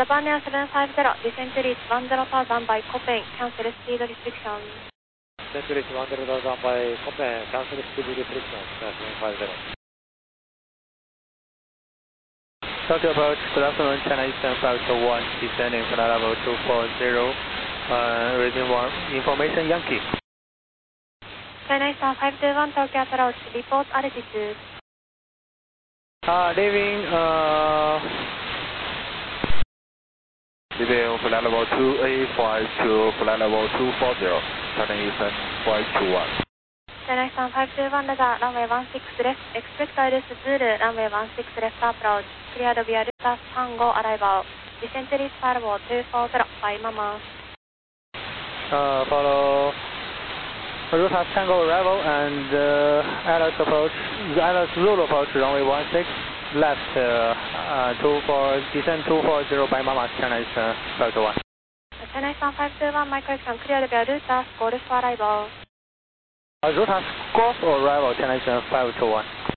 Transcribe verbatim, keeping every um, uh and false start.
Japan Air seven five zero, descent to reach one zero thousand by Copen, cancel speed restriction. Descent to reach one zero thousand by Copen, cancel speed restriction, seven five zero. Tokyo approach, good afternoon, China Eastern five two one, descending flight level two four zero, uh, reading one, information Yankee. China Eastern five two one, Tokyo approach, report altitude. Uh, leaving, uh, leaving flight level two eight five two, flight level two four zero, China Eastern five two one. China Eastern five two one, radar, runway one six left, expect Iris Zulu, runway one six left approach, cleared via Rutas Tango arrival, descent to reach firewall two four zero, by Mama. Uh, follow Rutas Tango arrival and uh, Alice approach, Alice Zulu approach, runway one six, left uh, uh, two four, descent two four zero by Mama, China Eastern five two one. China Eastern five two one, my correction, cleared via Rutas Golf arrival. Uh, Rutas Golf arrival, China Eastern five two one.